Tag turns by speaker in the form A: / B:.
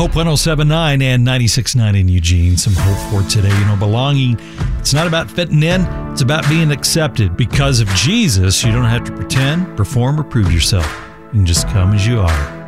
A: Hope 107.9 and 96.9 in Eugene. Some hope for today. Belonging, it's not about fitting in. It's about being accepted. Because of Jesus, you don't have to pretend, perform, or prove yourself. You can just come as you are.